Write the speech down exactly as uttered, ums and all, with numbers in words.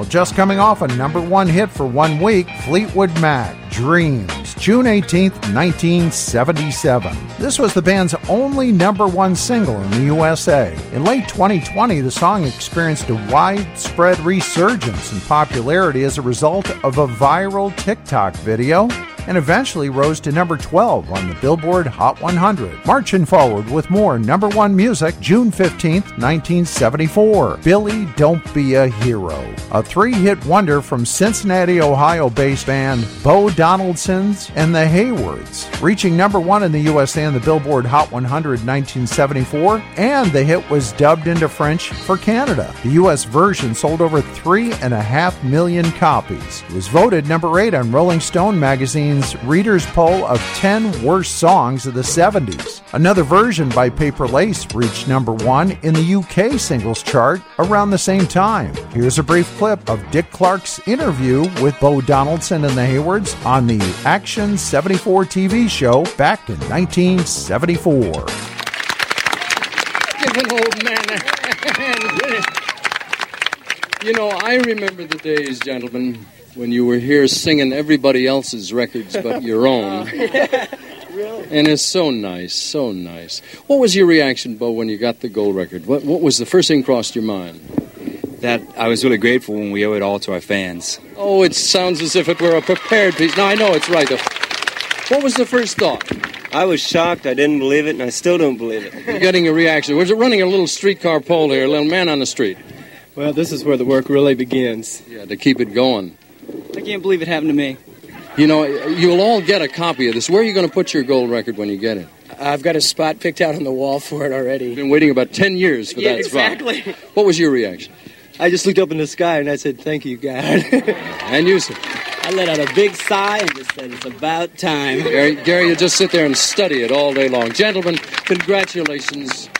Well, just coming off a number one hit for one week, Fleetwood Mac, Dreams, June eighteenth, nineteen seventy-seven. This was the band's only number one single in the U S A. In late twenty twenty, the song experienced a widespread resurgence in popularity as a result of a viral TikTok video, and eventually rose to number twelve on the Billboard Hot one hundred. Marching forward with more number one music, June fifteenth, nineteen seventy-four, Billy Don't Be a Hero, a three-hit wonder from Cincinnati, Ohio-based band Bo Donaldson's and the Haywards, reaching number one in the U S A on the Billboard Hot one hundred nineteen seventy-four, and the hit was dubbed into French for Canada. The U S version sold over three and a half million copies. It was voted number eight on Rolling Stone magazine Reader's Poll of ten Worst Songs of the seventies. Another version by Paper Lace reached number one in the U K singles chart around the same time. Here's a brief clip of Dick Clark's interview with Bo Donaldson and the Haywards on the Action seventy-four T V show back in nineteen seventy-four. Give an old man a hand. You know, I remember the days, gentlemen, when you were here singing everybody else's records but your own. Really? And it's so nice, so nice. What was your reaction, Bo, when you got the gold record? What what was the first thing crossed your mind? That I was really grateful when we owe it all to our fans. Oh, it sounds as if it were a prepared piece. No, I know it's right. What was the first thought? I was shocked. I didn't believe it, and I still don't believe it. You're getting a reaction. We're running a little streetcar poll here, a little man on the street. Well, this is where the work really begins. Yeah, to keep it going. I can't believe it happened to me. You know, you'll all get a copy of this. Where are you going to put your gold record when you get it? I've got a spot picked out on the wall for it already. You've been waiting about ten years for yeah, that exactly. spot. What was your reaction? I just looked up in the sky and I said, thank you, God. And you, sir? I let out a big sigh and just said, it's about time. Gary, Gary, you just sit there and study it all day long. Gentlemen, congratulations.